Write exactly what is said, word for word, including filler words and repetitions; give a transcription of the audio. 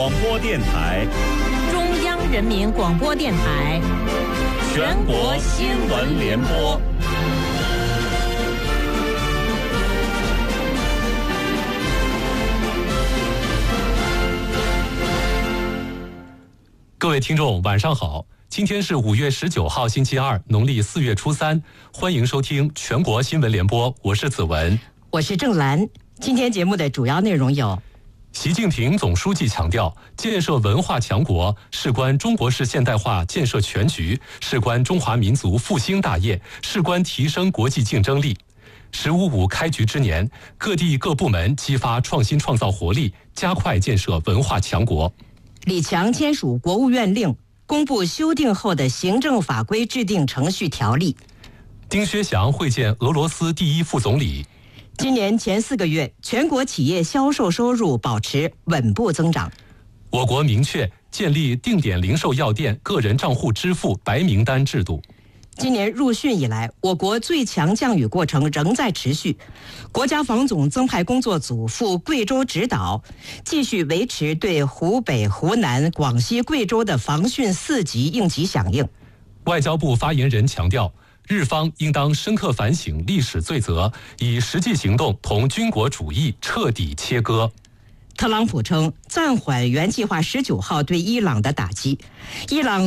广播电台， 中央人民广播电台， 全国新闻联播。 各位听众，晚上好！今天是五月十九号，星期二，农历四月初三。欢迎收听全国新闻联播，我是子文， 我是郑兰。今天节目的主要内容有： 习近平总书记强调，建设文化强国事关中国式现代化建设全局，事关中华民族复兴大业，事关提升国际竞争力。十五五开局之年，各地各部门激发创新创造活力，加快建设文化强国。 李强签署国务院令，公布修订后的行政法规制定程序条例。 丁薛祥会见俄罗斯第一副总理。 今年前四个月，全国企业销售收入保持稳步增长。 我国明确建立定点零售药店个人账户支付白名单制度。 今年入汛以来，我国最强降雨过程仍在持续。国家防总增派工作组赴贵州指导，继续维持对湖北、湖南、广西、贵州的防汛四级应急响应。 外交部发言人强调，日方应当深刻反省历史罪责，以实际行动同军国主义彻底切割。 特朗普称暂缓原计划十九号对伊朗的打击，伊朗